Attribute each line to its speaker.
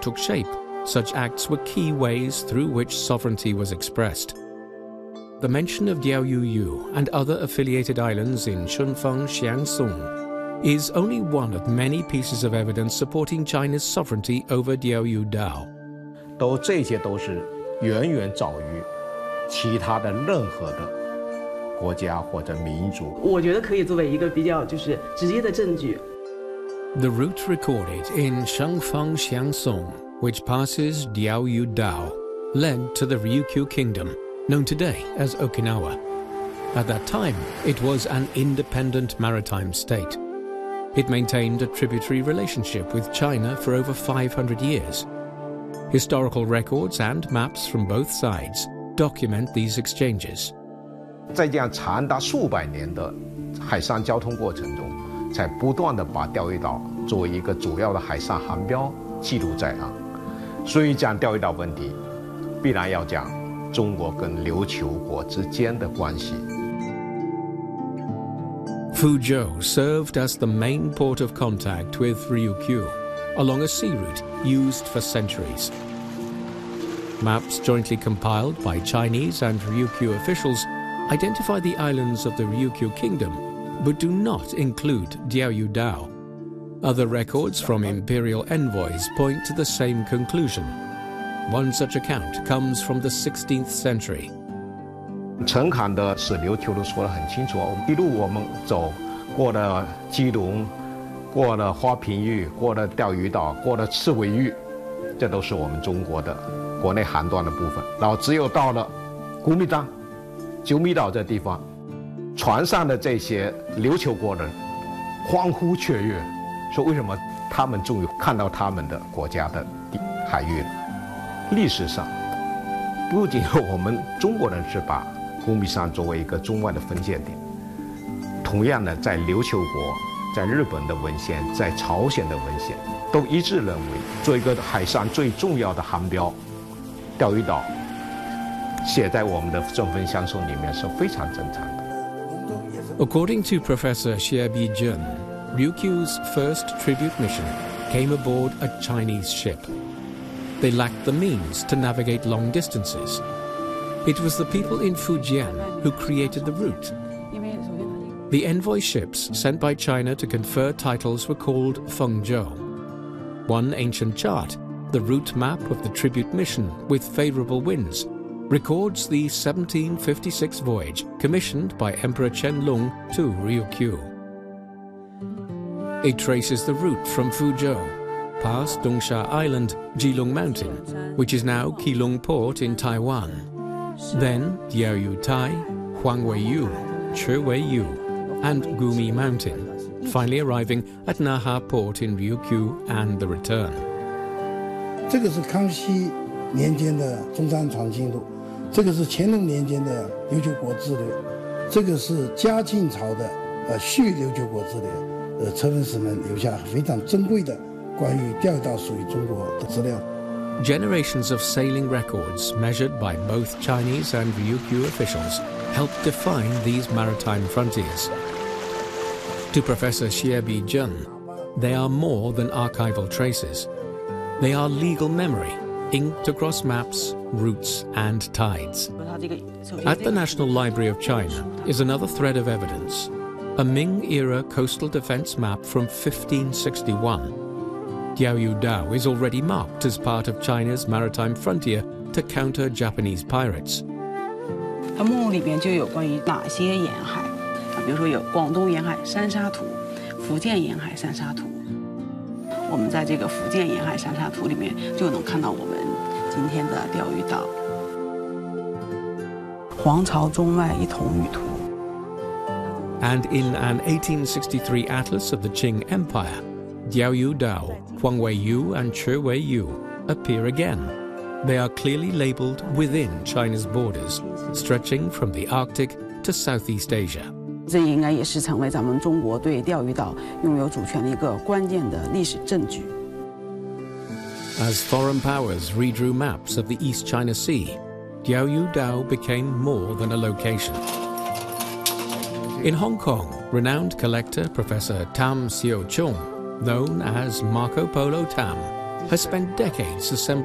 Speaker 1: took shape, such acts were key ways through which sovereignty was expressed. The mention of Diaoyuyu and other affiliated islands in Shunfeng Xiangsong is only one of many pieces of evidence supporting China's sovereignty over Diaoyu Dao.
Speaker 2: 这些都是远远早于其他的任何的国家或者民族。
Speaker 3: 我觉得可以作为一个比较直接的证据。
Speaker 1: The route recorded in Shunfeng Xiangsong, which passes Diaoyu Dao, led to the Ryukyu Kingdom, known today as Okinawa. At that time, it was an independent maritime state. It maintained a tributary relationship with China for over 500 years. Historical records and maps from both sides document these exchanges.
Speaker 2: 在这样长达数百年的海上交通过程中，才不断地把钓鱼岛作为一个主要的海上航标记录在案。所以讲钓鱼岛问题，必然要讲中国跟琉球国之间的关系。
Speaker 1: Fuzhou served as the main port of contact with Ryukyu, along a sea route used for centuries. Maps jointly compiled by Chinese and Ryukyu officials identify the islands of the Ryukyu Kingdom, but do not include Diaoyu Dao. Other records from imperial envoys point to the same conclusion. One such account comes from the 16th century.
Speaker 2: 陈侃的史琉球都说得很清楚，一路我们走过了基隆，过了花瓶峪，过了钓鱼岛，过了赤尾峪，这都是我们中国的国内航段的部分。然后只有到了古米章、九米岛这地方，船上的这些琉球国人欢呼雀跃，说为什么他们终于看到他们的国家的海域了？历史上，不仅我们中国人是把古米山作为一个中外的分界点，同样的，在琉球国、在日本的文献、在朝鲜的文献，都一致认为，做一个海上最重要的航标，钓鱼岛，写在我们的正分相送里面是非常正常的。
Speaker 1: According to Professor Xie Bijun, Ryukyu's first tribute mission came aboard a Chinese ship. They lacked the means to navigate long distances. It was the people in Fujian who created the route. The envoy ships sent by China to confer titles were called Fengzhou. One ancient chart, the route map of the tribute mission with favorable winds, records the 1756 voyage commissioned by Emperor Qianlong to Ryukyu. It traces the route from Fuzhou, past Dongsha Island, Jilong Mountain, which is now Keelung Port in Taiwan. Then Diaoyu Tai, Huangweiyu, Cheweiyu, and Gumi Mountain, finally arriving at Naha Port in Ryukyu and the return.
Speaker 4: 这个是康熙年间的中山长青路，这个是乾隆年间的琉球国志略，这个是嘉靖朝的续琉球国志略，车分使们留下非常珍贵的关于钓鱼岛属于中国的资料。
Speaker 1: Generations of sailing records measured by both Chinese and Ryukyu officials helped define these maritime frontiers. To Professor Xie Bijun, they are more than archival traces. They are legal memory, inked across maps, routes, and tides. At the National Library of China is another thread of evidence, a Ming-era coastal defense map from 1561. Diaoyu Dao is already marked as part of China's maritime frontier to counter Japanese pirates.
Speaker 3: 它目录里边就有关于哪些沿海比如说有广东沿海三沙图、福建沿海三沙图。我们在这个福建沿海三沙图里面就能看到我们今天的钓鱼岛。皇朝中外一统舆图。
Speaker 1: And in an 1863 atlas of the Qing Empire, Diaoyu Dao, Huangweiyu and Cheweiyu appear again. They are clearly labeled within China's borders, stretching from the Arctic to Southeast Asia.
Speaker 3: 这应该也是成为咱们中国对钓鱼岛拥有主权的一个关键的历史证据。
Speaker 1: As foreign powers redrew maps of the East China Sea, Diaoyu Dao became more than a location. In Hong Kong, renowned collector Professor Tam Sio Chung, known as Marco Polo Tam, has spent decades assembling